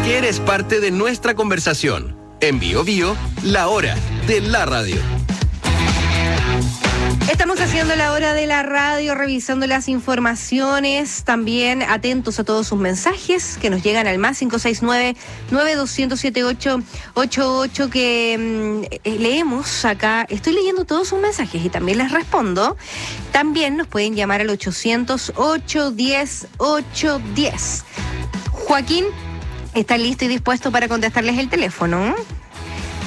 porque eres parte de nuestra conversación. En Bio Bio, la hora de la radio. Estamos haciendo la hora de la radio, revisando las informaciones, también atentos a todos sus mensajes que nos llegan al más 569-92007888 que leemos acá. Estoy leyendo todos sus mensajes y también les respondo. También nos pueden llamar al 800-810-810. Joaquín está listo y dispuesto para contestarles el teléfono.